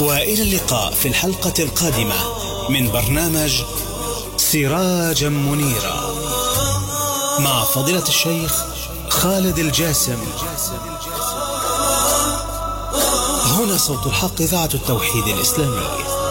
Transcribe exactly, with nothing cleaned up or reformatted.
وإلى اللقاء في الحلقة القادمة من برنامج سراجا منيرا مع فضيلة الشيخ خالد الجاسم. هنا صوت الحق، إذاعة التوحيد الإسلامي.